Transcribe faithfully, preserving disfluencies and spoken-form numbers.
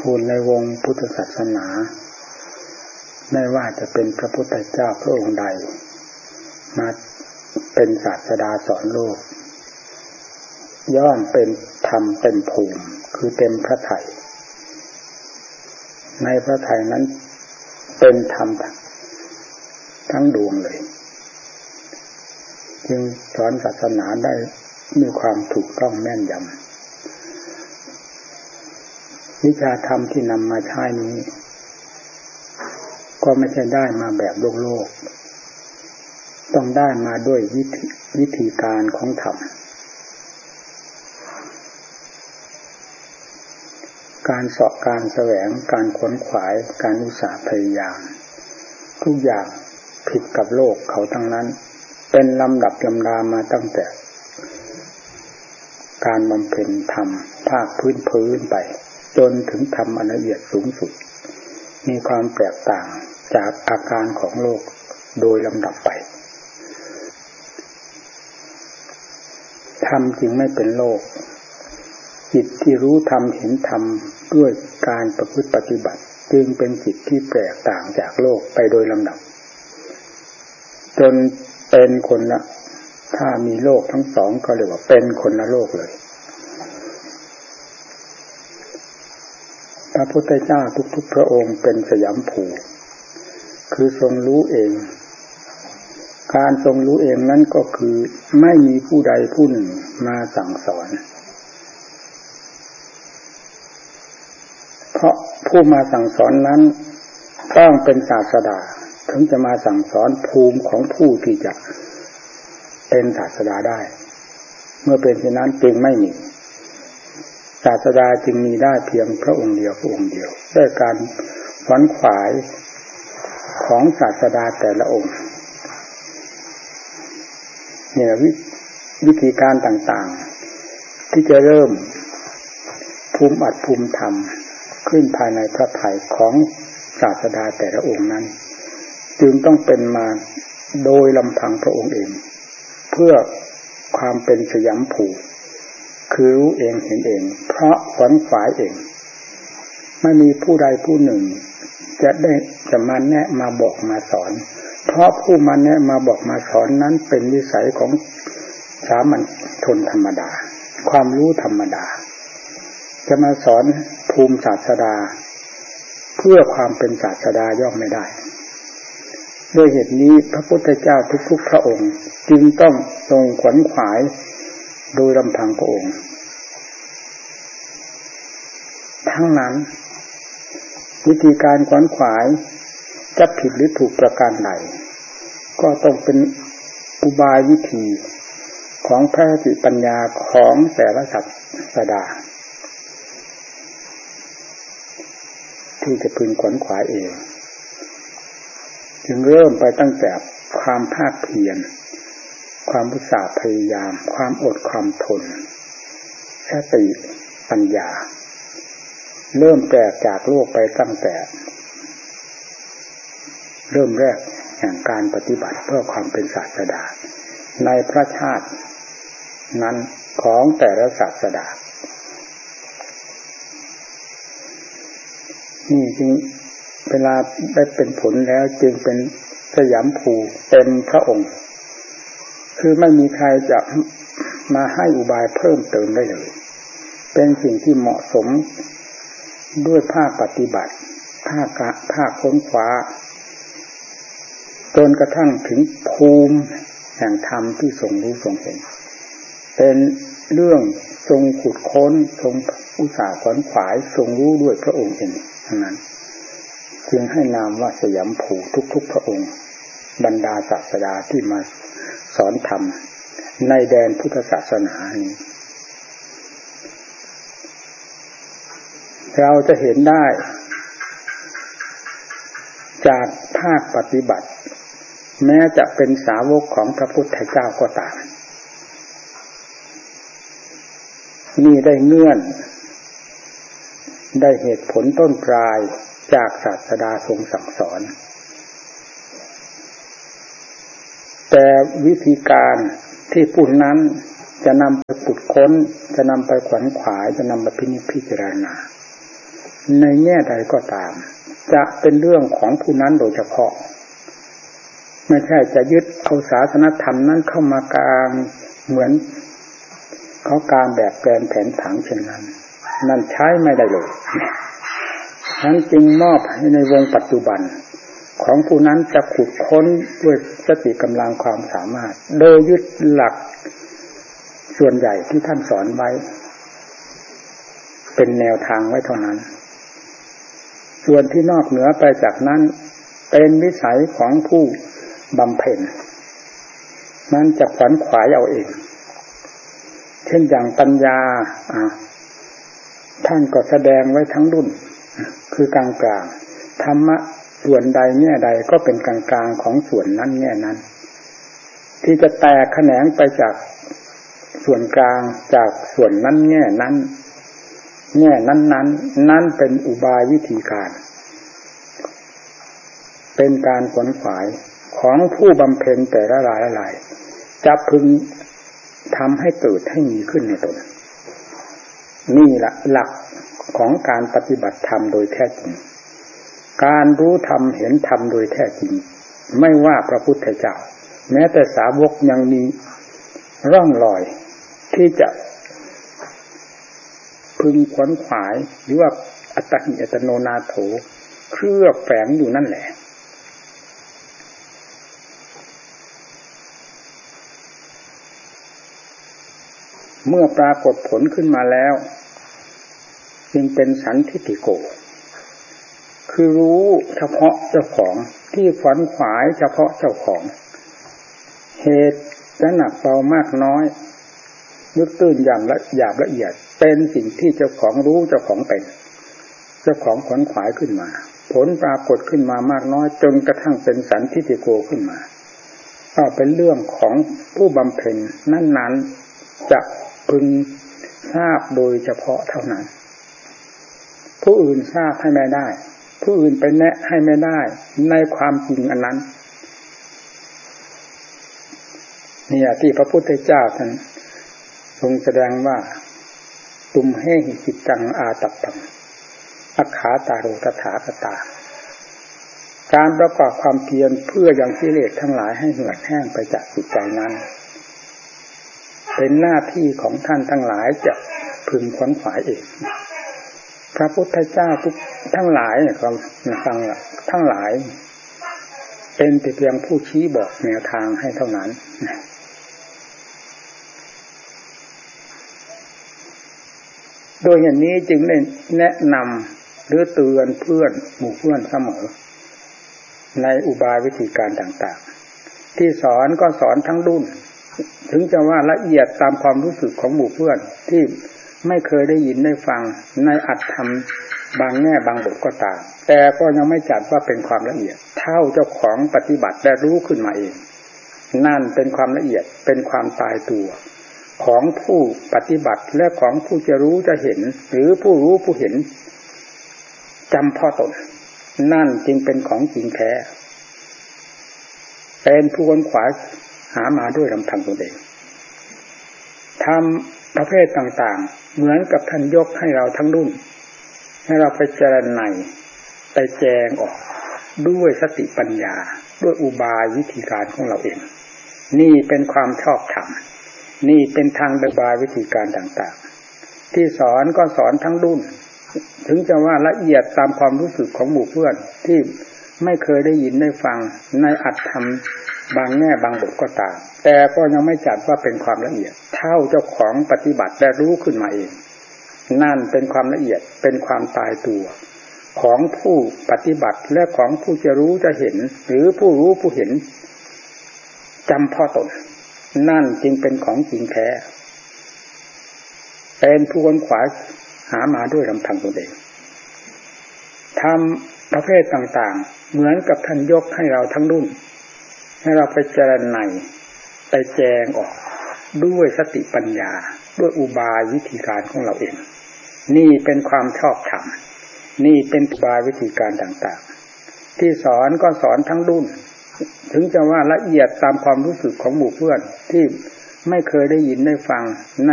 พูดในวงพุทธศาสนาไม่ว่าจะเป็นพระพุทธเจ้าพระองค์ใดมาเป็นศาสดาสอนโลกย่อมเป็นธรรมเต็มภูมิคือเต็มพระทัยในพระทัยนั้นเป็นธรรมทั้งดวงเลยจึงสอนศาสนาได้มีความถูกต้องแม่นยำวิชาธรรมที่นำมาใช้นี้ก็ไม่ใช่ได้มาแบบโลกโลกต้องได้มาด้วยวิธีวิธีการของธรรมการเสาะการแสวงการขวนขวายการอุตสาห์พยายามทุกอย่างผิดกับโลกเขาทั้งนั้นเป็นลำดับลำดามาตั้งแต่การบำเพ็ญธรรมภาคพื้นพื้นไปจนถึงธรรมอันละเอียดสูงสุดมีความแตกต่างจากอาการของโลกโดยลำดับไปธรรมจึงไม่เป็นโลกจิตที่รู้ธรรมเห็นธรรมด้วยการประพฤติปฏิบัติจึงเป็นจิตที่แตกต่างจากโลกไปโดยลำดับจนเป็นคนละถ้ามีโลกทั้งสองก็เรียกว่าเป็นคนละโลกเลยพระพุทธเจ้าทุกๆพระองค์เป็นสยามภูคือทรงรู้เองการทรงรู้เองนั้นก็คือไม่มีผู้ใดผู้หนึ่งมาสั่งสอนเพราะผู้มาสั่งสอนนั้นต้องเป็นศาสดาถึงจะมาสั่งสอนภูมิของผู้ที่จะเป็นศาสดาได้เมื่อเป็นเช่นนั้นจึงไม่มีศาสดาจึงมีได้เพียงพระองค์เดียวพระองค์เดียวด้วยการขวนขวายของศาสดาแต่ละองค์เนี่ยวิวิธีการต่างๆที่จะเริ่มภูมิอัดภูมิธรรมขึ้นภายในพระทัยของศาสดาแต่ละองค์นั้นจึงต้องเป็นมาโดยลำพังพระองค์เองเพื่อความเป็นสยามภูคือรู้เองเห็นเองเพราะขวนขวายเองไม่มีผู้ใดผู้หนึ่งจะได้จะมาแนะมาบอกมาสอนเพราะผู้มาแนะมาบอกมาสอนนั้นเป็นวิสัยของสามัญชนธรรมดาความรู้ธรรมดาจะมาสอนภูมิศาสดาเพื่อความเป็นศาสดาย่อมไม่ได้ด้วยเหตุนี้พระพุทธเจ้าทุกๆพระองค์จึงต้องทรงขวนขวายโดยลำพังพระองค์ทั้งนั้นวิธีการขวนขวายจะผิดหรือถูกประการใดก็ต้องเป็นอุบายวิธีของพระสติปัญญาของแต่ละศาสดาที่จะพึงขวนขวายเองจึงเริ่มไปตั้งแต่ความภาคเพียรความอุตสาห์พยายามความอดความทนสติปัญญาเริ่มแตกจากโลกไปตั้งแต่เริ่มแรกแห่งการปฏิบัติเพื่อความเป็นศาสดาในพระชาตินั้นของแต่ละศาสดานี่จึงเวลาได้เป็นผลแล้วจึงเป็นสยามภูเต็มพระองค์คือไม่มีใครจะมาให้อุบายเพิ่มเติมได้เลยเป็นสิ่งที่เหมาะสมด้วยภาคปฏิบัติภาคกะภาคค้นคว้าจนกระทั่งถึงภูมิแห่งธรรมที่ทรงรู้ทรงเห็นเป็นเรื่องทรงขุดค้นทรงอุตสาห์ขวนขวายทรงรู้ด้วยพระองค์เองทั้งนั้นจึงให้นามว่าสยามภูทุกๆพระองค์บรรดาศาสดาที่มาสอนธรรมในแดนพุทธศาสนานี้เราจะเห็นได้จากภาคปฏิบัติแม้จะเป็นสาวกของพระพุทธเจ้าก็ตามนี่ได้เงื่อนได้เหตุผลต้นปลายจากศาสดาทรงสั่งสอนแต่วิธีการที่ผู้นั้นจะนำไปขุดค้นจะนำไปขวนขวายจะนำไปพินิจพิจารณาในแง่ใดก็ตามจะเป็นเรื่องของผู้นั้นโดยเฉพาะไม่ใช่จะยึดเอาศาสนธรรมนั้นเข้ามากลางเหมือนเขาการแบบแปลนแผนผังเช่นนั้นนั่นใช้ไม่ได้เลยนั้นจึงมอบให้ในวงปัจจุบันของผู้นั้นจะขุดค้นด้วยสติกำลังความสามารถโดยยึดหลักส่วนใหญ่ที่ท่านสอนไว้เป็นแนวทางไว้เท่านั้นส่วนที่นอกเหนือไปจากนั้นเป็นวิสัยของผู้บำเพ็ญนั้นจะขวนขวายเอาเองเช่นอย่างปัญญาท่านก็แสดงไว้ทั้งรุ่นคือกลางกลางธรรมะส่วนใดแง่ใดก็เป็นกลางกลางของส่วนนั้นแง่นั้นที่จะแตกแขนงไปจากส่วนกลางจากส่วนนั้นแง่นั้นแง่นั้นนั้นนั่นเป็นอุบายวิธีการเป็นการขวนขวายของผู้บำเพ็ญแต่ละรายละรายจะพึงทำให้เกิดให้มีขึ้นในตนนี่ละหลักของการปฏิบัติธรรมโดยแท้จริงการรู้ธรรมเห็นธรรมโดยแท้จริงไม่ว่าพระพุทธเจ้าแม้แต่สาวกยังมีร่องรอยที่จะพึงขวนขวายหรือว่าอัตติอัตโนนาโถเคลือบแฝงอยู่นั่นแหละเมื่อปรากฏผลขึ้นมาแล้วจึงเป็นสันทิฏฐิโกคือรู้เฉพาะเจ้าของที่ขวนขวายเฉพาะเจ้าของเหตุจะหนักเบามากน้อยลึกตื้นอย่างละหยาบละเอียดเป็นสิ่งที่เจ้าของรู้เจ้าของเป็นเจ้าของขวนขวายขึ้นมาผลปรากฏขึ้นมามากน้อยจนกระทั่งเป็นสันทิฏฐิโกขึ้นมาก็เป็นเรื่องของผู้บำเพ็ญนั้นๆจะพึงทราบโดยเฉพาะเท่านั้นผู้อื่นทราบให้ไม่ได้ผู้อื่นไปแนะให้ไม่ได้ในความจริงอันนั้นเนี่ยที่พระพุทธเจ้าท่านทรงแสดงว่าตุมเหหิจิตตังอาตัปปังอัคขาตาโรตถาคตาการประกอบความเพียรเพื่อยังกิเลสทั้งหลายให้เหือดแห้งไปจากจิตใจนั้นเป็นหน้าที่ของท่านทั้งหลายจะพึงขวนขวายเองพระพุทธเจ้าทุกทั้งหลายเนี่ยความฟังละทั้งหลายเป็นแต่เพียงผู้ชี้บอกแนวทางให้เท่านั้นโดยอย่างนี้จึงได้แนะนำหรือเตือนเพื่อนหมู่เพื่อนเสมอในอุบายวิธีการต่างๆที่สอนก็สอนทั้งรุ่นถึงจะว่าละเอียดตามความรู้สึกของหมู่เพื่อนที่ไม่เคยได้ยินได้ฟังในอัตธรรมบางแง่บางบทก็ตามแต่ก็ยังไม่จัดว่าเป็นความละเอียดเท่าเจ้าของปฏิบัติและรู้ขึ้นมาเองนั่นเป็นความละเอียดเป็นความตายตัวของผู้ปฏิบัติและของผู้จะรู้จะเห็นหรือผู้รู้ผู้เห็นจำพ่อตนนั่นจึงเป็นของจริงแท้เป็นผู้ค้นขวายหามาด้วยลำพังตนเองทำประเภทต่างๆเหมือนกับท่านยกให้เราทั้งรุ่นให้เราไปเจริญในไปแจงออกด้วยสติปัญญาด้วยอุบายวิธีการของเราเองนี่เป็นความชอบธรรมนี่เป็นทางอุบายวิธีการต่างๆที่สอนก็สอนทั้งรุ่นถึงจะว่าละเอียดตามความรู้สึกของหมู่เพื่อนที่ไม่เคยได้ยินได้ฟังในอัตธรรมบางแง่บางบทก็ตามแต่ก็ยังไม่จัดว่าเป็นความละเอียดเท่าเจ้าของปฏิบัติและรู้ขึ้นมาเองนั่นเป็นความละเอียดเป็นความตายตัวของผู้ปฏิบัติและของผู้จะรู้จะเห็นหรือผู้รู้ผู้เห็นจำพ่อตนนั่นจึงเป็นของจริงแท้เป็นผู้ค้นขวายหามาด้วยลำพังตนเองทำประเภทต่างๆเหมือนกับท่านยกให้เราทั้งรุ่นให้เราไปเจริญในไปแจงออกด้วยสติปัญญาด้วยอุบายวิธีการของเราเองนี่เป็นความชอบธรรมนี่เป็นอุบายวิธีการต่างๆที่สอนก็สอนทั้งรุ่นถึงจะว่าละเอียดตามความรู้สึกของหมู่เพื่อนที่ไม่เคยได้ยินได้ฟัง